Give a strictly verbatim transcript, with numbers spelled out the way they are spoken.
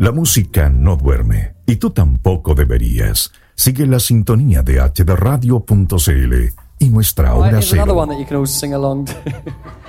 La música no duerme, y tú tampoco deberías. Sigue la sintonía de h d radio punto c l y nuestra hora Right, here's another cero. one that you can all sing along to.